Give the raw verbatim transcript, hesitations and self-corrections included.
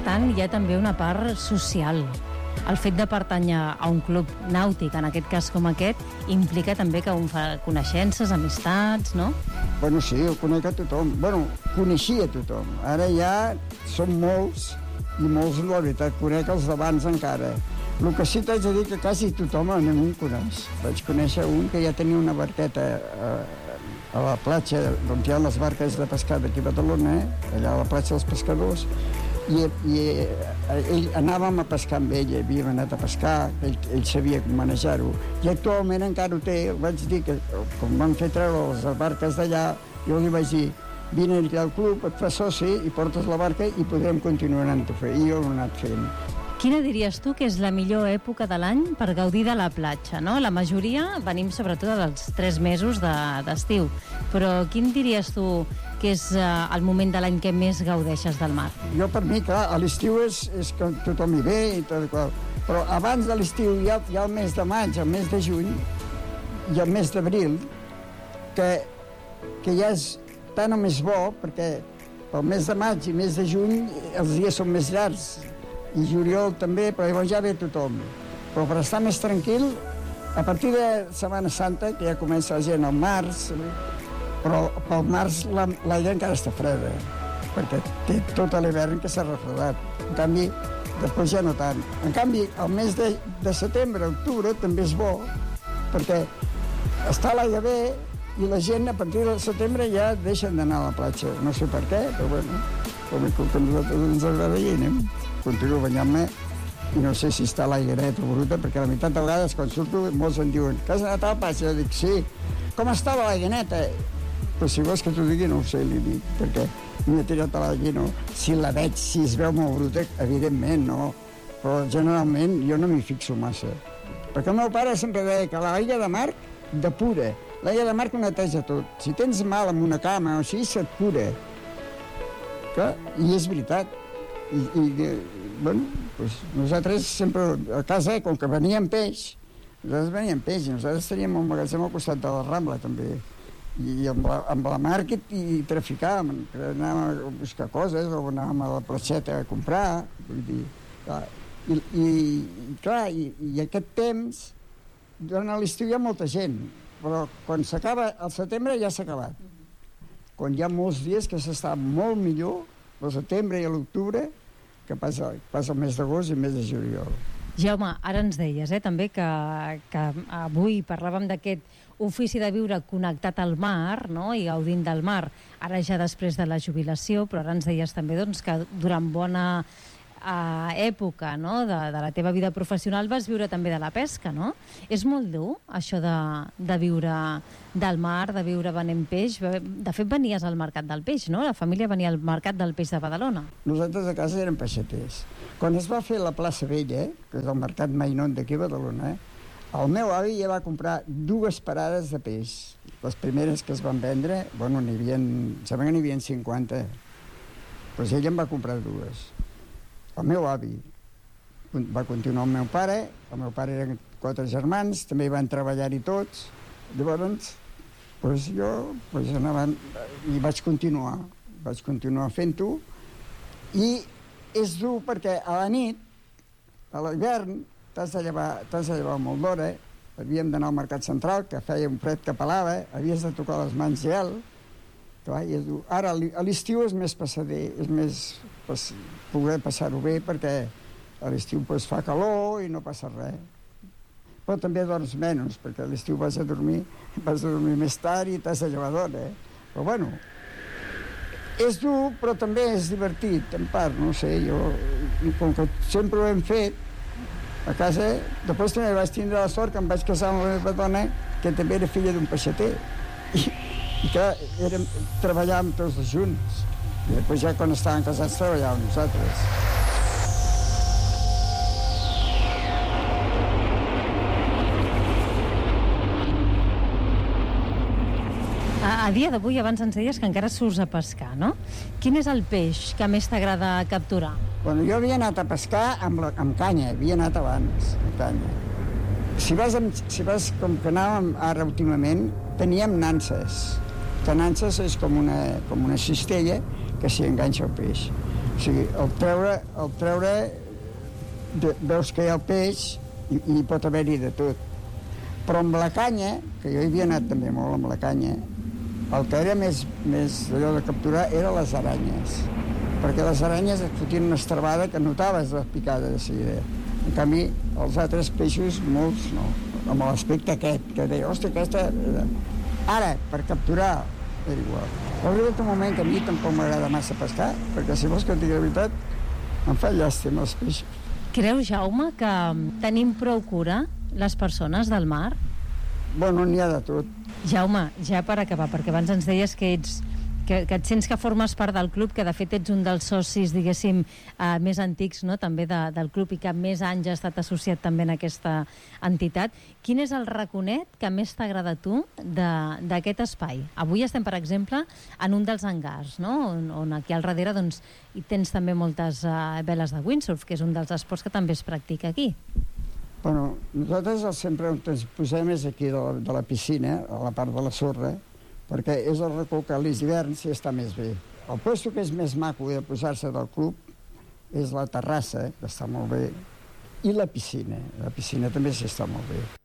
tant, hi ha també una part social. El fet de pertànyer a un club nàutic, en aquest cas com aquest, implica també que un fa coneixences, amistats, no? Bueno, sí, ho conec a tothom. Bueno, coneixia tothom. Ara ja són molts, i molts, la veritat, conec els d'abans encara. El que sí t'haig de dir que quasi tothom a ningú coneix. Vaig conèixer un que ja tenia una barqueta a, a la platja, on hi ha les barques de pescar d'aquí a Badalona, eh? Allà a la platja dels pescadors, i, i ell, anàvem a pescar amb ell, havíem anat a pescar, ell, ell sabia com manejar-ho, i actualment encara ho té. El vaig dir que, com van fer treure les barques d'allà, jo li vaig dir, vine allà al club, et fas soci i portes la barca i podrem continuar anant-ho a fer, i jo ho he anat fent. Quina diries tu que és la millor època de l'any per gaudir de la platja, no? La majoria venim sobretot dels tres mesos d'estiu, de, però quin diries tu que és uh, el moment de l'any que més gaudeixes del mar? Jo, per mi, clar, a l'estiu és, és que tothom hi ve i tot qual, però abans de l'estiu hi ha, hi ha el mes de maig, el mes de juny i el mes d'abril, que, que ja és tan o més bo, perquè pel mes de maig i mes de juny els dies són més llargs, i juliol també, però llavors ja ve tothom. Però per estar més tranquil, a partir de Setmana Santa, que ja comença la gent al març, però pel març l'aigua encara està freda, perquè té tot l'hivern que s'ha refredat. En canvi, després ja no tant. En canvi, el mes de, de setembre, octubre, també és bo, perquè està l'aigua bé i la gent a partir del setembre ja deixen d'anar a la platja. No sé per què, però bueno, com que a nosaltres ens agrada i anem. Continuo banyant-me i no sé si està l'aiguereta bruta, perquè la meitat de vegades quan surto molts em diuen que has anat a la platja? Jo dic, sí. Com estava l'aigua neta? Però si vols que t'ho digui no ho sé, li dic, perquè m'he tirat a l'aigua, no. Si la veig, si es veu molt bruta, evidentment no, però generalment jo no m'hi fixo massa. Perquè el meu pare sempre deia que l'aigua de mar depura, l'aigua de mar que ho neteja tot. Si tens mal amb una cama o així, se't cura. Que, i és veritat. I, i bueno, doncs nosaltres sempre a casa, com que veníem peix, nosaltres veníem peix, i nosaltres teníem un magatzem al costat de la Rambla, també, i amb la, amb la màrquet i traficàvem, anàvem a buscar coses, o anàvem a la platxeta a comprar, vull dir, clar, i, i, i clar, i, i aquest temps, durant l'estiu hi ha molta gent, però quan s'acaba, al setembre ja s'ha acabat. Quan hi ha molts dies que s'està molt millor, al setembre i a l'octubre, que passa, passa el mes d'agost i el mes de juliol. Jaume, ara ens deies eh, també que, que avui parlàvem d'aquest ofici de viure connectat al mar, no? I gaudint del mar, ara ja després de la jubilació, però ara ens deies també doncs, que durant bona eh, època, no? de, de la teva vida professional vas viure també de la pesca, no? És molt dur això de, de viure del mar, de viure venent peix. De fet, venies al mercat del peix, no? La família venia al mercat del peix de Badalona. Nosaltres a casa érem peixaters. Quan es va fer la plaça Vella, que és el mercat Mainón d'aquí a Badalona, el meu avi ja va comprar dues parades de peix. Les primeres que es van vendre, bueno, n'hi havia, sembla que n'hi havia cinquanta. Doncs ell en va comprar dues. El meu avi va continuar el meu pare, el meu pare eren quatre germans, també hi van treballar-hi tots. Llavors, doncs jo doncs anava, i vaig continuar, vaig continuar fent-ho, i és dur perquè a la nit, a l'hivern, t'has de llevar, t'has de llevar molt d'hora, havíem d'anar al mercat central, que feia un fred que pelava, havies de tocar les mans gel, clar, i és dur. Ara, a l'estiu és més passader, és més pas, poder passar-ho bé, perquè a l'estiu pues, fa calor i no passa res. Però també dorms menys, perquè a l'estiu vas a dormir, vas a dormir més tard i t'has de llevar d'hora, eh? Però bueno, és dur, però també és divertit, en part, no sé, jo, com que sempre ho hem fet, a casa, després també vaig tindre la sort que em vaig casar amb la meva dona, que també era filla d'un peixater, i, i que érem, treballàvem tots dos junts, i després ja quan estàvem casats treballàvem nosaltres. A, a dia d'avui, abans ens deies que encara surts a pescar, no? Quin és el peix que més t'agrada capturar? Bueno, jo havia anat a pescar amb, la, amb canya, havia anat abans, amb canya. Si vas, amb, si vas com que anàvem ara últimament, teníem nanses, que nanses és com una, com una cistella que s'hi enganxa el peix. O sigui, el treure, el treure de, veus que hi ha el peix i, i hi pot haver-hi de tot. Però amb la canya, que jo hi havia anat també molt amb la canya, el que era més, més allò de capturar eren les aranyes, perquè les aranyes et fotien una estrabada que notaves la picada de seguida. En canvi, els altres peixos, molts no, amb l'aspecte aquest, que deia, hòstia, aquesta... Ara, per capturar, era igual. Però ha arribat un moment que a mi tampoc m'agrada massa pescar, perquè si vols que et digui la veritat, em fa llàstima els peixos. Creus, Jaume, que tenim prou cura les persones del mar? Bueno, n'hi ha de tot. Jaume, ja per acabar, perquè abans ens deies que ets que, que et sents que formes part del club, que de fet ets un dels socis, diguéssim, eh, més antics, no?, també de, del club, i que més anys ha estat associat també en aquesta entitat. Quin és el raconet que més t'agrada a tu d'aquest espai? Avui estem, per exemple, en un dels hangars, no?, on, on aquí al darrere doncs, hi tens també moltes uh, veles de windsurf, que és un dels esports que també es practica aquí. Bueno, nosaltres sempre on ens posem és aquí de la, de la piscina, a la part de la sorra, perquè és el racó que a l'hivern sí està més bé. El lloc que és més maco de posar-se del club és la terrassa, que està molt bé, i la piscina. La piscina també sí està molt bé.